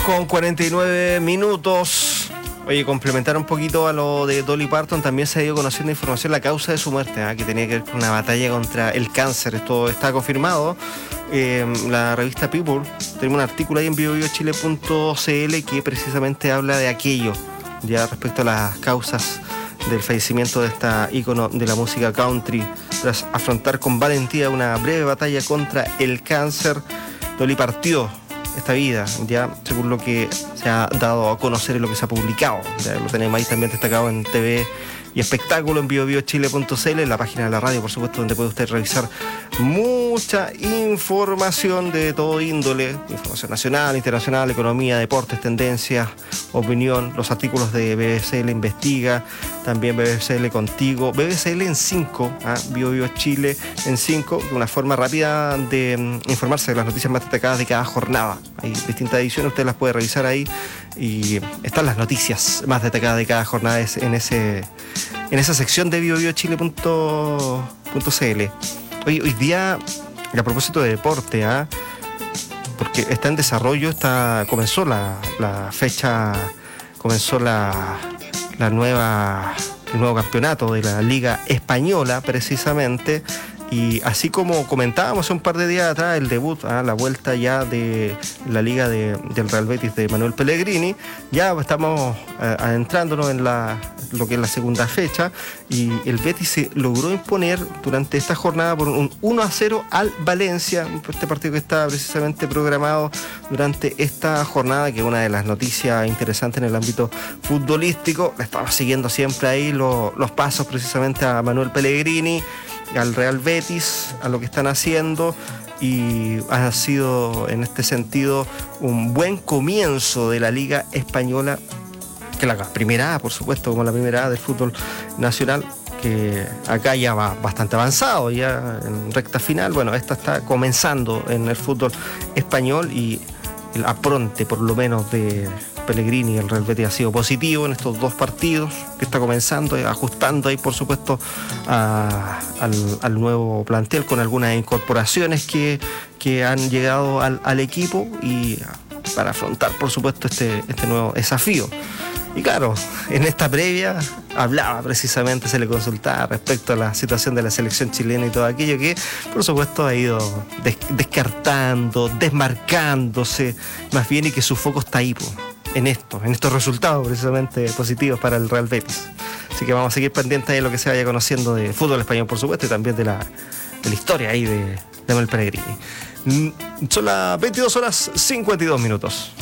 Con 49 minutos. Oye, complementar un poquito a lo de Dolly Parton, también se ha ido conociendo información la causa de su muerte, que tenía que ver con una batalla contra el cáncer. Esto está confirmado. La revista People tiene un artículo ahí en biobiochile.cl que precisamente habla de aquello, ya respecto a las causas del fallecimiento de esta ícono de la música country. Tras afrontar con valentía una breve batalla contra el cáncer, Dolly partió esta vida, ya según lo que se ha dado a conocer y lo que se ha publicado. Ya lo tenemos ahí también destacado en TV y espectáculo en biobiochile.cl, en la página de la radio, por supuesto, donde puede usted revisar mucha información de todo índole, información nacional, internacional, economía, deportes, tendencias, opinión, los artículos de BBCL Investiga, también BBCL Contigo, BBCL en 5, BioBioChile en 5, una forma rápida de informarse de las noticias más destacadas de cada jornada. Hay distintas ediciones, usted las puede revisar ahí y están las noticias más destacadas de cada jornada en esa sección de biobiochile.cl. Hoy día, a propósito de deporte, porque está en desarrollo, comenzó la fecha, comenzó el nuevo campeonato de la Liga Española, precisamente. Y así como comentábamos un par de días atrás, el debut, la vuelta ya de la liga del Real Betis de Manuel Pellegrini, ya estamos adentrándonos en lo que es la segunda fecha, y el Betis se logró imponer durante esta jornada por un 1-0 al Valencia, este partido que está precisamente programado durante esta jornada, que es una de las noticias interesantes en el ámbito futbolístico. Le estamos siguiendo siempre ahí los pasos precisamente a Manuel Pellegrini, al Real Betis, a lo que están haciendo, y ha sido en este sentido un buen comienzo de la Liga Española, que la primera A, por supuesto, como la primera A del fútbol nacional, que acá ya va bastante avanzado, ya en recta final. Bueno, esta está comenzando en el fútbol español, y el apronte, por lo menos, de Pellegrini y el Real Betis ha sido positivo en estos dos partidos que está comenzando, ajustando ahí, por supuesto, al nuevo plantel, con algunas incorporaciones que han llegado al equipo, y para afrontar, por supuesto, este nuevo desafío. Y claro, en esta previa hablaba precisamente, se le consultaba respecto a la situación de la selección chilena y todo aquello que, por supuesto, ha ido descartando, desmarcándose más bien, y que su foco está ahí, en estos resultados precisamente positivos para el Real Betis. Así que vamos a seguir pendientes de lo que se vaya conociendo de fútbol español, por supuesto, y también de la historia ahí de Manuel Pellegrini. Son las 22:52.